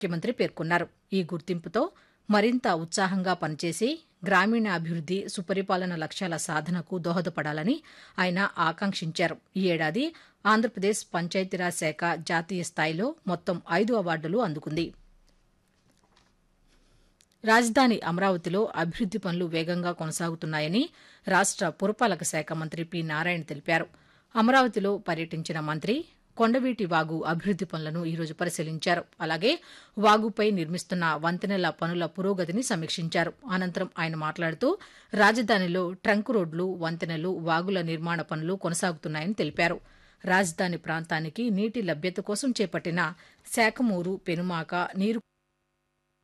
ముఖ్యమంత్రి పేర్కొన్నారు. ఈ గుర్తింపుతో మరింత ఉత్సాహంగా పనిచేసి గ్రామీణాభివృద్ది, సుపరిపాలన లక్ష్యాల సాధనకు దోహదపడాలని ఆయన ఆకాంక్షించారు. ఈ ఏడాది ఆంధ్రప్రదేశ్ పంచాయతీరాజ్ శాఖ జాతీయ స్థాయిలో మొత్తం 5 అవార్డులు అందుకుంది. రాజధాని అమరావతిలో అభివృద్ది పనులు వేగంగా కొనసాగుతున్నాయని రాష్ట పురపాలక శాఖ మంత్రి పి. నారాయణ తెలిపారు. అమరావతిలో పర్యటించిన మంత్రి కొండవీటి వాగు అభివృద్ది పనులను ఈరోజు పరిశీలించారు. అలాగే వాగుపై నిర్మిస్తున్న వంతెనల పనుల పురోగతిని సమీక్షించారు. అనంతరం ఆయన మాట్లాడుతూ రాజధానిలో ట్రంక్ రోడ్లు, వంతెనలు, వాగుల నిర్మాణ పనులు కొనసాగుతున్నాయని తెలిపారు. రాజధాని ప్రాంతానికి నీటి లభ్యత కోసం చేపట్టిన శాఖమూరు, పెనుమాక నీరు